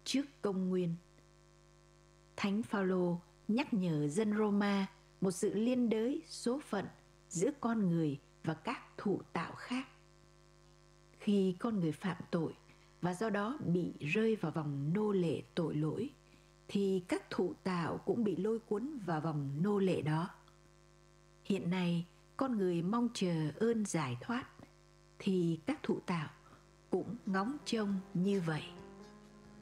trước công nguyên. Thánh Phaolô nhắc nhở dân Roma một sự liên đới số phận giữa con người và các thụ tạo khác. Khi con người phạm tội và do đó bị rơi vào vòng nô lệ tội lỗi, thì các thụ tạo cũng bị lôi cuốn vào vòng nô lệ đó. Hiện nay, con người mong chờ ơn giải thoát, thì các thụ tạo cũng ngóng trông như vậy.